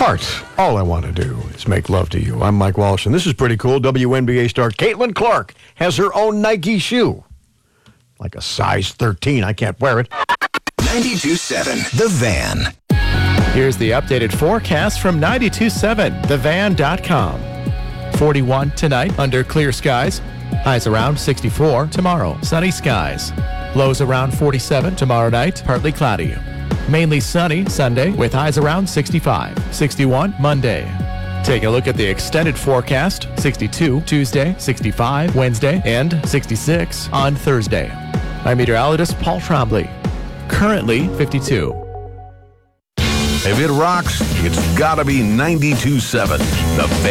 Heart, all I want to do is make love to you. I'm Mike Walsh, and this is pretty cool. WNBA star Caitlin Clark has her own Nike shoe. Like a size 13. I can't wear it. 92.7 The Van. Here's the updated forecast from 92.7 thevan.com. 41 tonight under clear skies. Highs around 64 tomorrow. Sunny skies. Lows around 47 tomorrow night. Partly cloudy. Mainly sunny Sunday with highs around 65. 61 Monday. Take a look at the extended forecast. 62 Tuesday, 65 Wednesday, and 66 on Thursday. I'm meteorologist Paul Trombley. Currently 52. If it rocks, it's gotta be 92.7 The Van.